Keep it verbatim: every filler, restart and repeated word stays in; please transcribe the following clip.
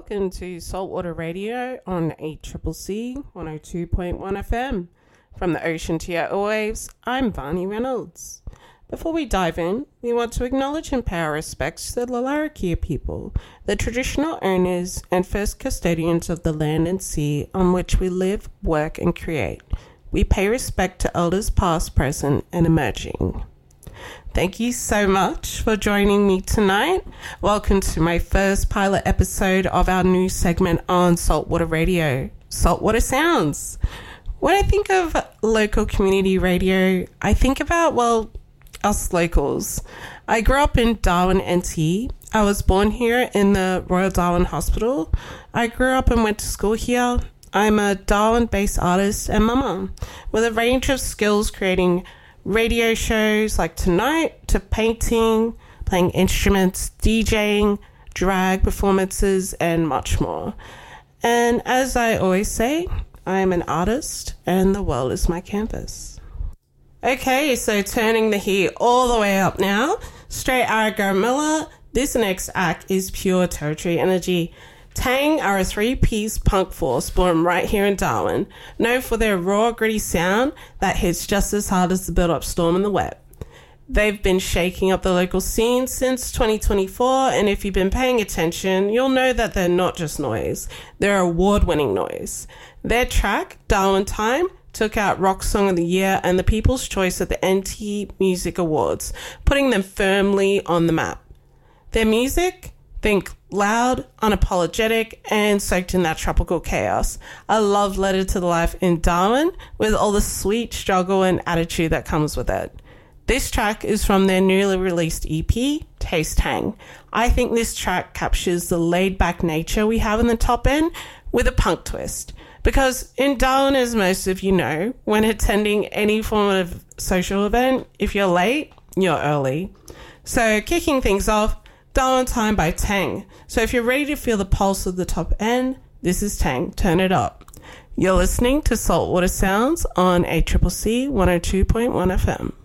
welcome to Saltwater Radio on A C C C one oh two point one F M. From the ocean to your airwaves, I'm Varney Reynolds. Before we dive in, we want to acknowledge and pay our respects to the Larrakia people, the traditional owners and first custodians of the land and sea on which we live, work and create. We pay respect to elders past, present and emerging. Thank you so much for joining me tonight. Welcome to my first pilot episode of our new segment on Saltwater Radio, Saltwater Sounds. When I think of local community radio, I think about, well, us locals. I grew up in Darwin, N T. I was born here in the Royal Darwin Hospital. I grew up and went to school here. I'm a Darwin-based artist and mama with a range of skills creating radio shows like tonight to painting, playing instruments, DJing, drag performances, and much more. And as I always say, I am an artist and the world is my canvas. Okay, so turning the heat all the way up now, straight out of Garamilla, this next act is Pure Territory Energy. Tang are a three-piece punk force born right here in Darwin, known for their raw, gritty sound that hits just as hard as the build-up storm in the wet. They've been shaking up the local scene since twenty twenty-four, and if you've been paying attention, you'll know that they're not just noise, they're award-winning noise. Their track, Darwin Time, took out Rock Song of the Year and the People's Choice at the N T Music Awards, putting them firmly on the map. Their music, think loud, unapologetic, and soaked in that tropical chaos. A love letter to the life in Darwin with all the sweet struggle and attitude that comes with it. This track is from their newly released E P, Taste Tang. I think this track captures the laid-back nature we have in the top end with a punk twist. Because in Darwin, as most of you know, when attending any form of social event, if you're late, you're early. So kicking things off, Darwin Time by Tang. So if you're ready to feel the pulse of the top end, this is Tang. Turn it up. You're listening to Saltwater Sounds on A C C C one oh two point one F M.